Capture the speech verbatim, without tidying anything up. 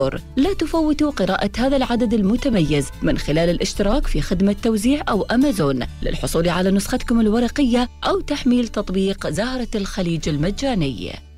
لا تفوتوا قراءة هذا العدد المتميز من خلال الاشتراك في خدمة توزيع أو أمازون للحصول على نسختكم الورقية أو تحميل تطبيق زهرة الخليج المجاني.